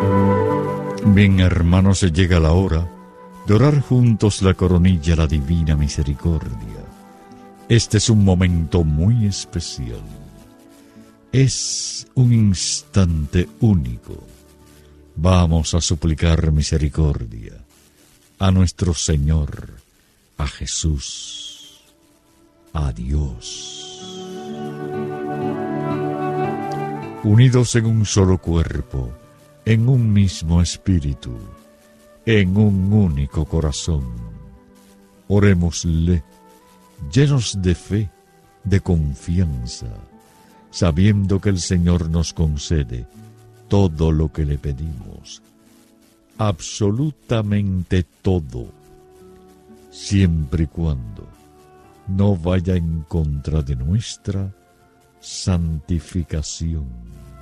Bien, hermanos, se llega la hora de orar juntos la coronilla, la divina misericordia. Este es un momento muy especial. Es un instante único. Vamos a suplicar misericordia a nuestro Señor, a Jesús, a Dios. Unidos en un solo cuerpo, en un mismo espíritu, en un único corazón, orémosle, llenos de fe, de confianza, sabiendo que el Señor nos concede todo lo que le pedimos, absolutamente todo, siempre y cuando no vaya en contra de nuestra santificación.